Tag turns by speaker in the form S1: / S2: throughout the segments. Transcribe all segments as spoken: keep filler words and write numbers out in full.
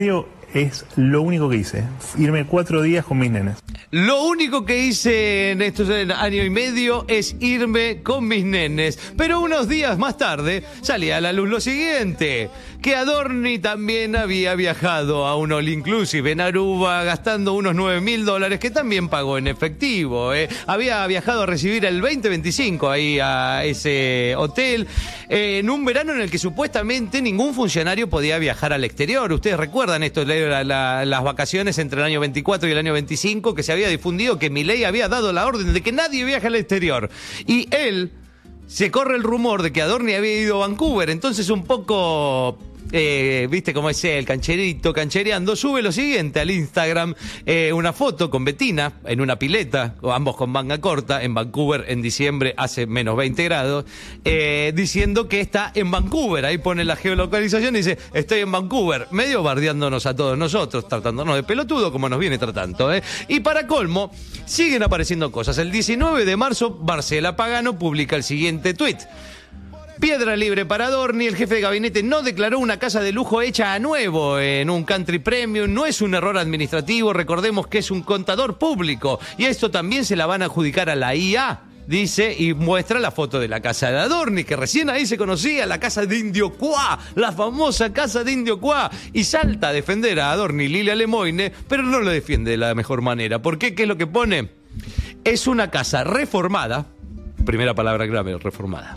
S1: Es lo único que hice, irme cuatro días con mis nenes.
S2: Lo único que hice en estos años y medio es irme con mis nenes. Pero unos días más tarde salía a la luz lo siguiente, que Adorni también había viajado a un all inclusive en Aruba gastando unos nueve mil dólares que también pagó en efectivo. ¿eh? Había viajado a recibir el veinte veinticinco ahí a ese hotel eh, en un verano en el que supuestamente ningún funcionario podía viajar al exterior. Ustedes recuerdan esto, la, la, las vacaciones entre el año veinticuatro y el año veinticinco, que se había difundido que Milei había dado la orden de que nadie viaje al exterior. Y él, se corre el rumor de que Adorni había ido a Vancouver, entonces un poco... Eh, viste cómo es el cancherito, canchereando, sube lo siguiente al Instagram, eh, una foto con Betina en una pileta, ambos con manga corta, en Vancouver en diciembre hace menos veinte grados, eh, diciendo que está en Vancouver. Ahí pone la geolocalización y dice, estoy en Vancouver, medio bardeándonos a todos nosotros, tratándonos de pelotudo como nos viene tratando, ¿eh? Y para colmo, siguen apareciendo cosas. El diecinueve de marzo, Marcela Pagano publica el siguiente tuit. Piedra libre para Adorni, el jefe de gabinete no declaró una casa de lujo hecha a nuevo en un country premium, no es un error administrativo, recordemos que es un contador público y esto también se la van a adjudicar a la I A, dice, y muestra la foto de la casa de Adorni, que recién ahí se conocía, la casa de Indio Cuá, la famosa casa de Indio Cuá, y salta a defender a Adorni Lilia Lemoine, pero no lo defiende de la mejor manera. ¿Por qué? ¿Qué es lo que pone? Es una casa reformada, primera palabra grave, reformada.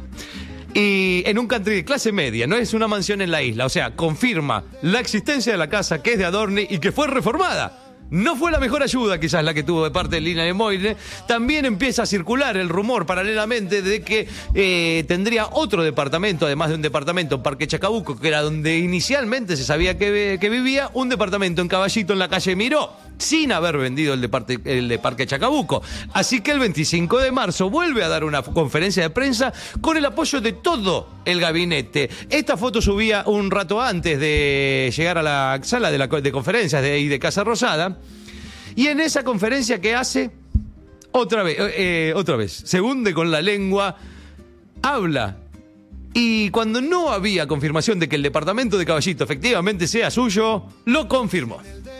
S2: Y en un country de clase media, no es una mansión en la isla. O sea, confirma la existencia de la casa que es de Adorni y que fue reformada. No fue la mejor ayuda quizás la que tuvo de parte de Lilia Lemoine. También empieza a circular el rumor paralelamente de que eh, tendría otro departamento, además de un departamento en Parque Chacabuco, que era donde inicialmente se sabía que, que vivía, un departamento en Caballito en la calle Miró, sin haber vendido el de, parte, el de Parque Chacabuco. Así que el veinticinco de marzo vuelve a dar una conferencia de prensa con el apoyo de todo el gabinete. Esta foto subía un rato antes de llegar a la sala de, la, de conferencias de, de Casa Rosada. Y en esa conferencia que hace, otra vez, eh, otra vez, se hunde con la lengua, habla. Y cuando no había confirmación de que el departamento de Caballito efectivamente sea suyo, lo confirmó.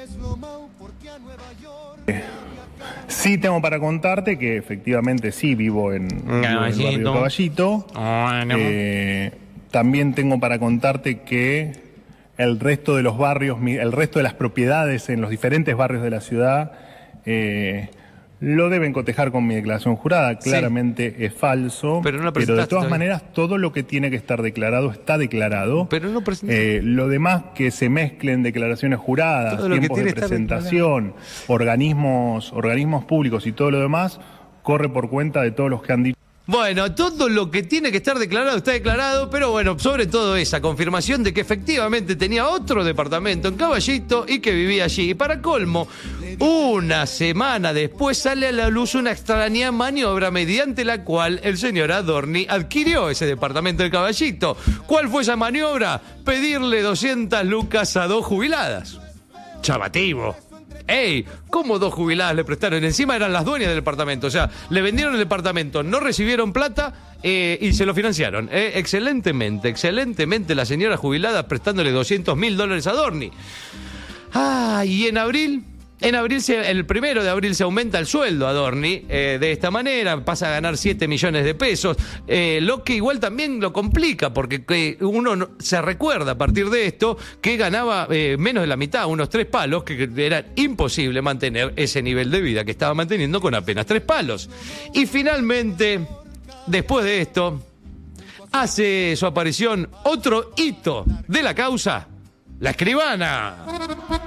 S1: Sí tengo para contarte que efectivamente sí vivo en, vivo en el barrio Caballito. Oh, no. eh, también tengo para contarte que el resto de los barrios, el resto de las propiedades en los diferentes barrios de la ciudad eh, lo deben cotejar con mi declaración jurada. Claramente sí. Es falso, pero, no pero de todas maneras todo lo que tiene que estar declarado está declarado. Pero no eh, lo demás que se mezclen declaraciones juradas, tiempos de presentación, organismos, organismos públicos y todo lo demás, corre por cuenta de todos los que han dicho.
S2: Bueno, todo lo que tiene que estar declarado está declarado, pero bueno, sobre todo esa confirmación de que efectivamente tenía otro departamento en Caballito y que vivía allí. Y para colmo, una semana después sale a la luz una extraña maniobra mediante la cual el señor Adorni adquirió ese departamento de Caballito. ¿Cuál fue esa maniobra? Pedirle doscientas lucas a dos jubiladas. Llamativo. ¡Ey! ¿Cómo dos jubiladas le prestaron? Encima eran las dueñas del departamento. O sea, le vendieron el departamento, no recibieron plata eh, y se lo financiaron. Eh, excelentemente, excelentemente la señora jubilada prestándole doscientos mil dólares a Adorni. Ah, y en abril... En abril, se, el primero de abril se aumenta el sueldo a Adorni, eh, de esta manera, pasa a ganar siete millones de pesos, eh, lo que igual también lo complica, porque eh, uno no, se recuerda a partir de esto que ganaba eh, menos de la mitad, unos tres palos, que era imposible mantener ese nivel de vida que estaba manteniendo con apenas tres palos. Y finalmente, después de esto, hace su aparición otro hito de la causa, la escribana.